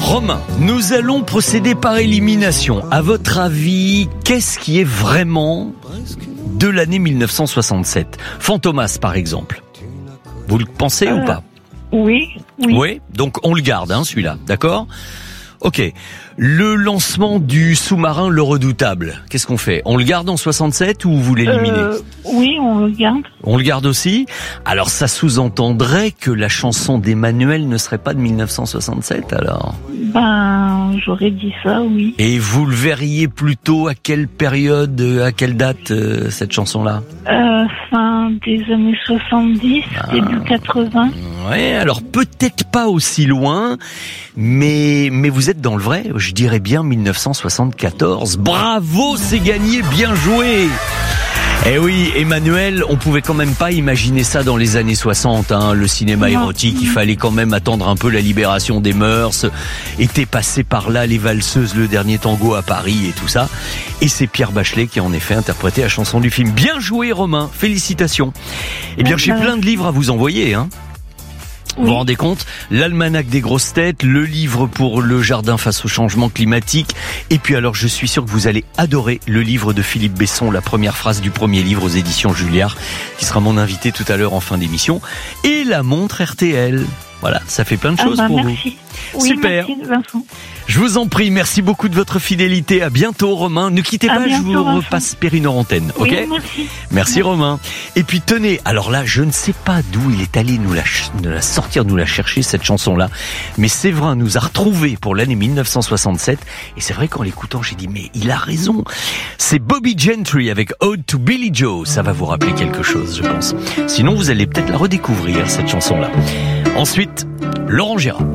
Romain, nous allons procéder par élimination. À votre avis, qu'est-ce qui est vraiment de l'année 1967 ? Fantomas, par exemple. Vous le pensez ou pas ? Oui. Oui, donc on le garde, celui-là, d'accord ? Ok. Le lancement du sous-marin Le Redoutable, qu'est-ce qu'on fait ? On le garde en 67 ou vous l'éliminez ? Oui, on le garde. On le garde aussi ? Alors ça sous-entendrait que la chanson d'Emmanuel ne serait pas de 1967 alors ? J'aurais dit ça, oui. Et vous le verriez plutôt à quelle période, à quelle date cette chanson-là ? Fin des années 70, début 80. Ouais, alors peut-être pas aussi loin, mais vous êtes dans le vrai, je dirais bien 1974. Bravo, c'est gagné, bien joué. Eh oui, Emmanuel, on pouvait quand même pas imaginer ça dans les années 60, le cinéma érotique, il fallait quand même attendre un peu la libération des mœurs, était passé par là les valseuses, le dernier tango à Paris et tout ça. Et c'est Pierre Bachelet qui a en effet interprété la chanson du film. Bien joué Romain, félicitations. Eh bien j'ai plein de livres à vous envoyer, Vous vous rendez compte ? L'almanach des grosses têtes, le livre pour le jardin face au changement climatique. Et puis alors, je suis sûr que vous allez adorer le livre de Philippe Besson, la première phrase du premier livre aux éditions Julliard, qui sera mon invité tout à l'heure en fin d'émission. Et la montre RTL. Voilà, ça fait plein de choses pour merci. vous. Super. Merci, Vincent. Je vous en prie, merci beaucoup de votre fidélité. À bientôt Romain. Ne quittez pas, je vous repasse Perrine en antenne. Ok ? Merci. Merci Romain. Et puis tenez, alors là, je ne sais pas d'où il est allé nous la chercher cette chanson-là, mais Séverin nous a retrouvés pour l'année 1967. Et c'est vrai qu'en l'écoutant, j'ai dit mais il a raison. C'est Bobby Gentry avec Ode to Billy Joe. Ça va vous rappeler quelque chose, je pense. Sinon, vous allez peut-être la redécouvrir cette chanson-là. Ensuite, Laurent Gérard.